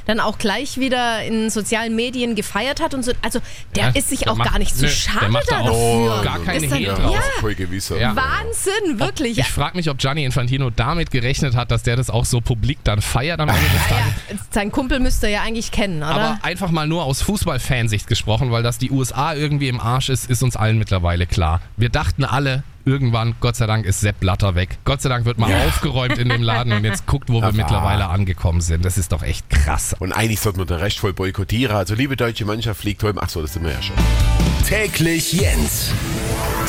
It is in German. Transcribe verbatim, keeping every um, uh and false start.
dann auch gleich wieder in sozialen Medien gefeiert hat und so. Also der Ja, ist sich der auch macht- gar nicht so ne, schade der macht da auch dafür. gar keine Ist dann- Hehl ja, drauf. Voll gewisser. Ja. Wahnsinn, wirklich. Ich frage mich, ob Gianni Infantino damit gerechnet hat, dass der das auch so publik dann feiert am Ende des Ja, Tages. ja, sein Kumpel müsste er ja eigentlich kennen, oder? Aber einfach mal nur aus Fußballfansicht gesprochen, weil dass die U S A irgendwie im Arsch ist, ist uns allen mittlerweile klar. Wir dachten alle, irgendwann, Gott sei Dank, ist Sepp Blatter weg. Gott sei Dank wird mal aufgeräumt in dem Laden und jetzt guckt, wo wir Aber- mittlerweile angekommen sind. Das ist doch echt krass. Und eigentlich sollte man den Rest voll boykottieren. Also liebe deutsche Mannschaft, fliegt heute. Ach so, das sind wir ja schon. Täglich Jens.